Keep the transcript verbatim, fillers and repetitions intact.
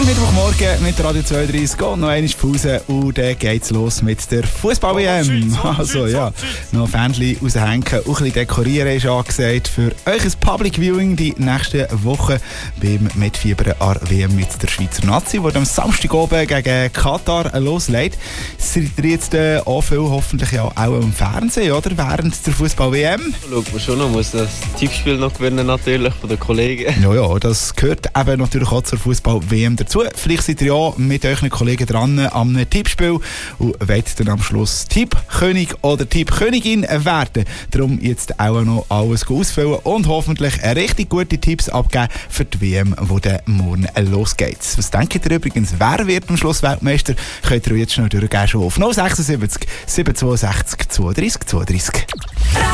Mittwochmorgen mit Radio zweiunddreißig und noch einmal Pause und dann geht's los mit der Fußball-W M. Also ja, noch Fähnchen raushängen, auch ein bisschen dekorieren ist angesagt für euch ein Public Viewing die nächsten Wochen beim Mitfiebern an W M mit der Schweizer Nazi, die am Samstag oben gegen Katar loslegt. Seid ihr jetzt äh, auch viel hoffentlich ja auch im Fernsehen, oder? Während der Fußball-W M? Schaut man schon noch, muss das Tippspiel noch gewinnen natürlich von den Kollegen. Ja, ja, das gehört eben natürlich auch zur Fußball-W M dazu. Vielleicht seid ihr ja mit euren Kollegen dran am Tippspiel und wollt dann am Schluss Tippkönig oder Tippkönigin werden. Darum jetzt auch noch alles ausfüllen und hoffentlich richtig gute Tipps abgeben für die W M, die dann morgen losgeht. Was denkt ihr übrigens, wer wird am Schluss Weltmeister? Könnt ihr jetzt schnell durchgehen, schon auf null sechs sieben sieben zwei sechs zweiunddreißig zweiunddreißig.